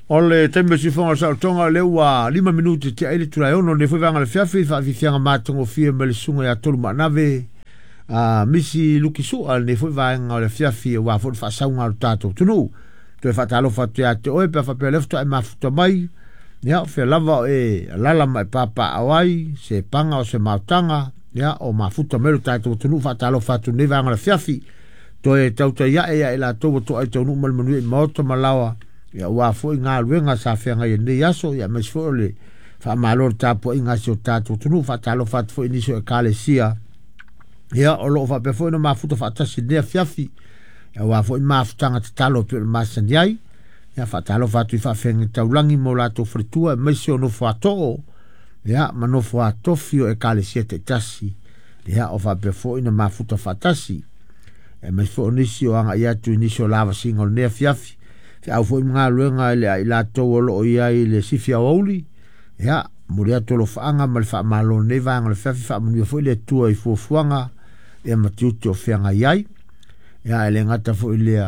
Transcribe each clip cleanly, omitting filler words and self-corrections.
Ole tembe si fonga sa tonga le wa 5 minuti te ele tu la ono ne foi vanga le fiafi fa fianga matongo fie me le sunga ya tolu manave misi lukisu al ne foi vanga le fiafi wa fo fa saunga tato tunu to fa talo fa te ate o pe fa pe lefto e mafuta mai ya fe lava e lala mai papa awai se panga o se mautanga ya o mafuta melo tato tunu fa talo fa tu ne vanga le fiafi to e tauta ya e la to to ai tonu mal manu e moto malawa ya wa fo nga luenga sa fe nga ye yaso ya mes fo le fa malor tapo inga so tato tunu fa talo fa fo iniso e kalesia ya o lo fa pe fo no mafuta fa tasi de fiafi ya wa fo mafutanga talo pe masandiai ya fa talo fa tu fa fe taulangi mo la to fritua mes no fo ato ya mano fo ato fio e kalesia te tasi ya o fa pe fo ina mafuta fa tasi e mes fo nisio anga ya tu nisio lava single ne fiafi au foi nga luenga le la to lo ia le sifia oli ya muria to lo fanga mal fa malo ne vanga le fa mu foi le tu ai fo fuanga e matiu to fianga yai ya ele ngata foi le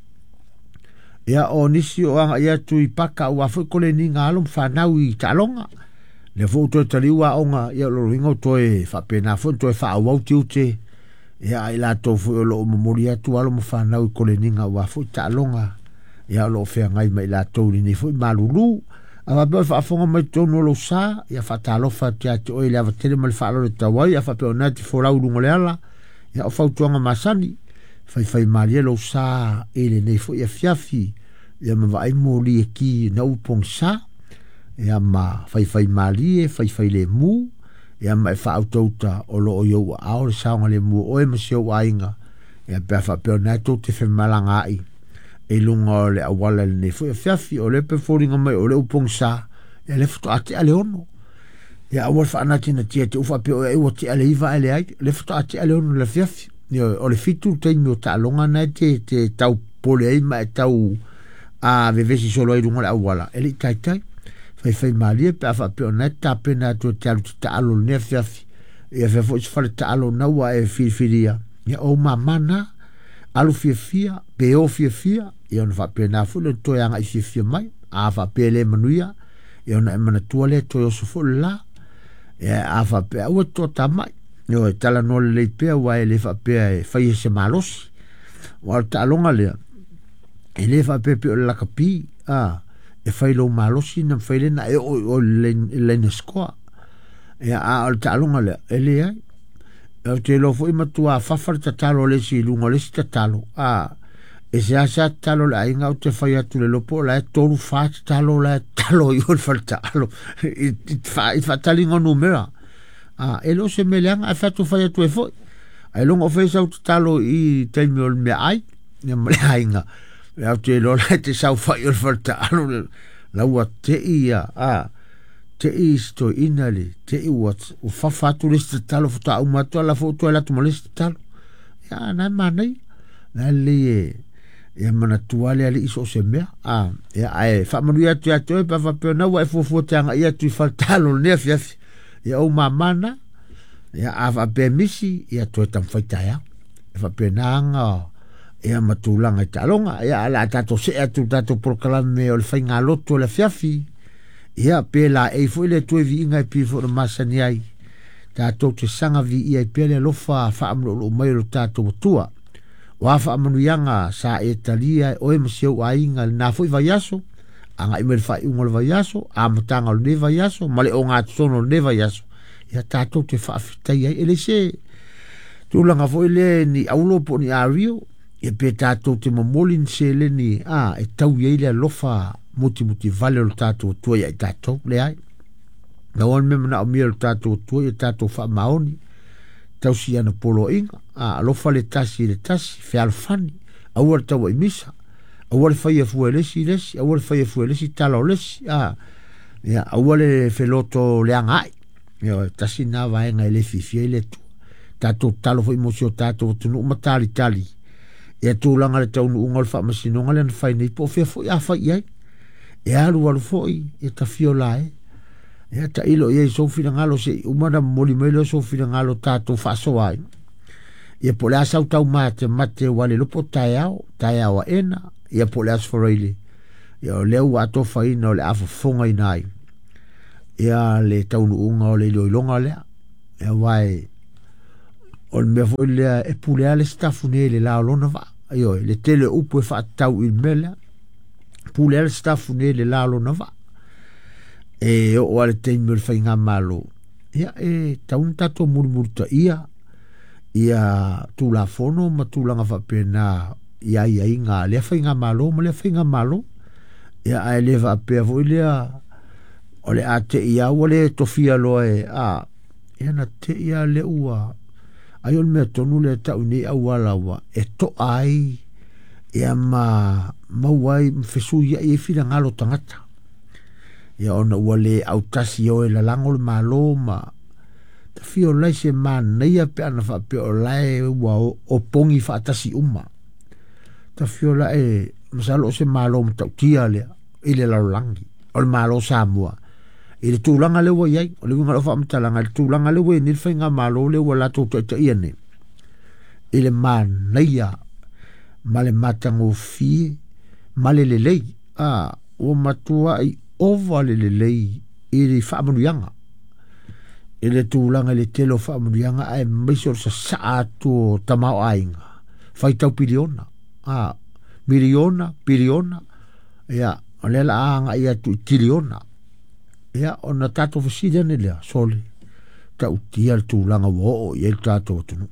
ya onisi o anga ya tu ipaka wa foi kole ni nga lo fa na wi talonga le fo to taliwa onga ya lo ringo to e fa pena fo to fa wa tiute ya ila to foi lo muria tu alo mo fa na wi kole ni nga wa foi talonga ya lo fe ngai mai la tori ni foi malulu ava be fa fonga mai tono lo sa ya fa talo fa tia to ile ava tele mal fa lo tawai ya fa pe onati fo la ulungo leala ya o fa tuanga masani fa malie lo sa ile nei foi ya fiafi ya ma vai moli ki na upong sa ya ma fa malie fa le mu ya ma fa autota o lo yo a o sa ngale mu o e msio wainga ya pe fa pe onati te fe malanga ai e lunga le awala le ne foi fiafi o le pe foringa mai o le upongsa e le foto ate ale ono ya awal fa anati na tia te ufa pe o e wati ale iva ale ai le foto ate ale ono le fiafi o le fitu te mi o ta longa na te tau pole ai ma tau a vevesi solo i lunga le awala e le tai fai malie pe afa pe o na ta pena to te alu ta alo ne fiafi e fe fo fa ta alo na wa e filia ya o mamana alu fia pe o fia e ona fa pena fu le to yanga i fia mai a fa pele manuia e ona emana tuale to yo so la e a fa pe o to tamai yo e tala no le pe wa e le fa pe e fa se malos wa ta longa le e le fa pe la capi e fa lo malosi na fa le na e o le scoa e a ta longa le ele ai e te lo foi matua fa fa talo le si lunga le si talo e se asa talo la inga o te fai atu le lopo la e tolu fa talo la talo i ol fa talo i fa talinga numera e lo se meleanga e fa tu fai atu e foi e longa o fei sau talo i teimi ol me ai ne mele inga e au te lo la te sau fai ol fa talo la ua te ia te isto inali te i wat o fa fa tu le talo futa au matua la foto la tu mole talo ya na manai na le e mana tuale ali iso se mea e ai fa manu ya tu e pa fa pe na wa fo tanga ia tu fa talo ne fiafi e o mamana ya ava pe misi ia tu tam faita ya fa pe nanga e matulanga talonga ya ala tato se tu tato proclame o le fainga loto le fiafi ia pe la e fo le tu vi inga pi fo masani ai tato te sanga vi ia pe le lofa fa amlo mai lo tato tua wa fa manuianga sa Italia o e msio ainga na foi vaiaso anga i mer fa ungol vaiaso a matanga le vaiaso male o nga sono le vaiaso ya tato te fa fitai ai ele se tu langa foi le ni aulo po ni ario e pe tato te momolin se le ni e tau ye le lofa muti vale lo tato tu ya tato le ai na on me na o mi lo tato tu ya tato fa maoni tau si ana polo inga lofa le tasi fe alfani awar tau i misa awar fai fuelesi lesi awar fai fuelesi talo lesi ya awar fe loto le angai ya tasi na vaenga le fifia le tu tato talo foi mosio tato tu no matali tali e tu langa le tau no ngol fa masino ngale na fai nei po fe foi fai ai e alu foi e ta fiolae e ta ilo ye so fina ngalo se umana moli melo so fina ngalo tato fa so ai e po la sau tau mate wale lopo taiao ena e po la sforeili ia o leu ato faina o le afafonga i nai ia le taunu unga o le loilonga lea ia wai o le mea fo lea e pulea le stafu ne le laolona va ayo le tele upu e whaatau i mele pulea le stafu ne le laolona va e o ale teimio le whainga malo ia e taun tato murmurta ia tula fono ma tulanga whapena ia inga le whainga malo ma le whainga malo ia ai le whapea fo lea o le ate ia o le tofia loe ia na te ia le ua ai o le mea tonu le tau ni au alawa e to ai ia mauai mwhesu ia i whina ngalo tangata ia ona ua le au tasi o e la lango le malo ma ta fio lai se neia pe ana whapea o lai ua o pongi whaatasi uma ta fio lai masalo o se malo mtautia lea i le laulangi o le malo Samoa i le tūlanga lewa iai o le winga lo whaamtalanga le tūlanga lewa i nilwhai ngā malo lewa lato ta iane i le neia ma le matango fie ma le lelei o matua i ova le lelei i le whaamanuianga i le tūlanga le telo whaamanuianga ai maisor sa saato tamao ainga whaitau piliona miliona ia o le la anga ia tu tiliona ia ona tato fasida ne lea soli tau tia le tūlanga wo i el tato tunu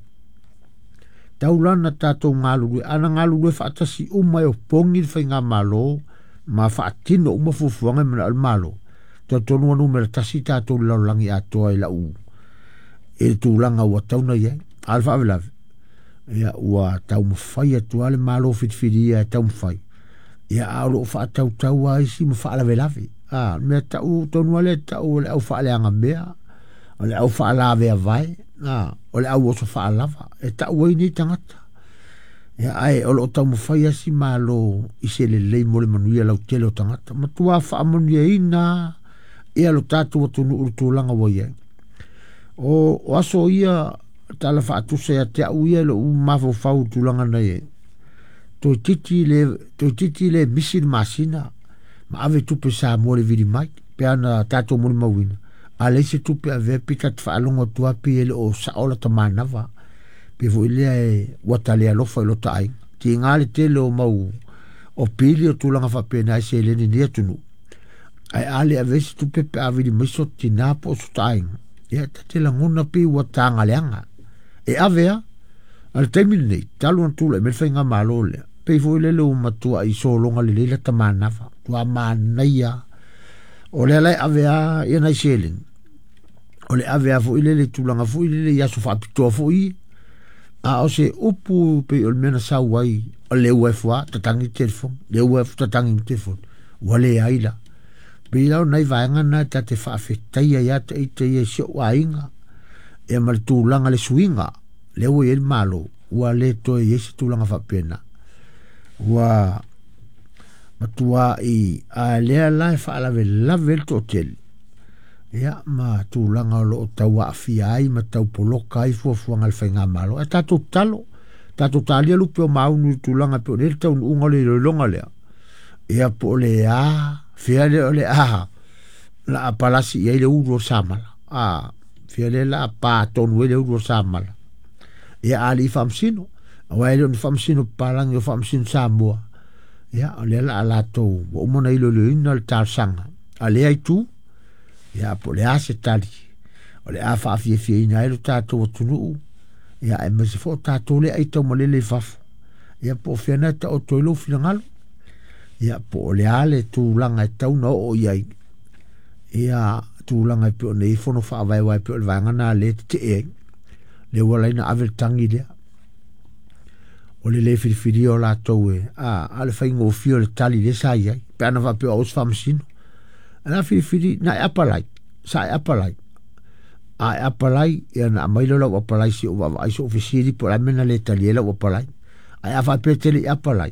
taulana tato ngalului ana ngalului whaatasi umai o pongi whai ngā malo ma whaatino uma fufuanga mena al malo tonu anu mera tasi tato laulangi atoa i la u e tūlanga ua tauna iai alfa avelave ia ua tau mawhai atua le malo fitfiria tau mawhai ia aolo whaatau tau ai si ma whaalavelave mea tau tonu ale tau le au whaaleanga mea o le au whaalave a vai o le au oso whaalava e tau ai ni tangata ia ai o lo tau mawhai asi malo i se le lei mo le manuia lau tele o tangata ma tua whaamanuia ina ia lo tatu watunu urtulanga wa iai o aso ia tala whaatusa ia te au ia lo mafo fau tulanga na iai to titi le misil masina ma ave tupe sa mo le vidi mai pe ana tato mo le mawina a le se tupe ave pita te whaalongo tua pi ele o saola ta manava pe vo ile e watale alofa ilo ta ai ti ngale te le o mau o pili o tulanga whapena ai se ele ni nia tunu ai ale ave se tupe pe ave di miso ti napo o su ta ai ia te la ngona pi watanga leanga e avea al termine nei talo an tula me whainga malo lea pe vo ile le o matua i so longa le leila ta manava tua manaia o le alai avea ia nai seling o le avea fo ile le tulanga fo ile le yaso whaapitoa fo i o se upu pe o le mena sauai o le UFA tatangi telefon le UF tatangi telefon wale aila pe ilau nai vaenga na ta te whaafetaia ia te ite ia se o ainga e mal tulanga le suinga le ua el malo ua le toe yesi tulanga whapena ua matua i a lea lai whaalave lave to hotel ia ma tulanga o lo tau awhia ai ma tau poloka ai fuafuanga le whainga malo e tato talia lupe o maunu tulanga pe o nere tau unga le longa lea ia po le fia le la apalasi ia le uru o samala fia le la pa tonu le uru o samala ia ali famsino wa ele on famsino palang yo famsino Samoa ia ole la alato o mona ilo le ina le tarsanga ale ai tu ia po le ase tali ole a fa fie ina ilo tato tunu ia e mese fo tato le ai to mole le faf ia po fiana ta o toilo finangalo ia po le ale tu langa tau no o ia tu langa pe nei fono fa vai vai pe vanga na le te le wala ina avel tangi le o le fili o la toue ale fai ngo fio le tali le sai ai pe ana va pe os famsino ana fili na apalai sai apalai ia na mai lo apalai si o va ai so ofisiri por amena le tali la apalai ai ava pe tele apalai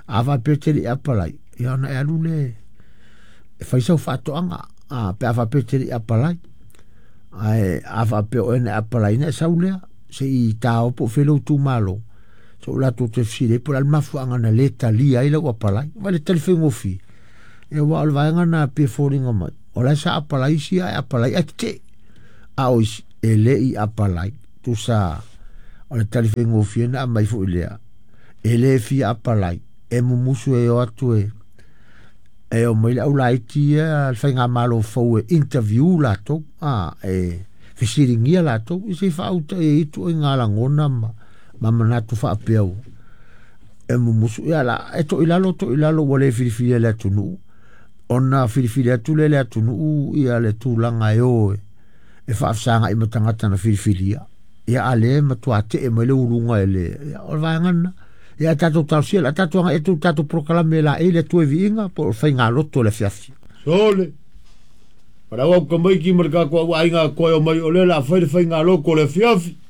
ia na alule fai so fato anga pe ava pe tele apalai ai ava pe o ene apalai na saulea se i tao po felo tu malo so la to te file por al mafu anga na leta li ai la apalai vale telefon ofi e wa o le vaenga na pe fōringa mai. O lai sa apalai si ai apalai te. A oisi e le i apalai. Tu sa o le talifengo fiena a mai fu ilea. E le fi apalai. E mumusu e o atu e o mai au laiti e whainga malo fau e interview lato. E fisiringia lato. I se whauta e itu e ngā langona ma manatu whaapeau. E mumusu e ala. E to ilalo wale firifiri le atunu. Ona firifiri atu le atunu i ale tūlanga e oe. E whaafsanga i matangata na whiriwhiria. Ia ale matuate e mai le urunga e le. O vaengana. Ia tato tausia, la tato anga e tu tato proklame la e le tue viinga, po whainga loto le fiafi. Sole. Para wau ka mai ki marika kua wainga koe o mai o le la whainga loko le fiafi.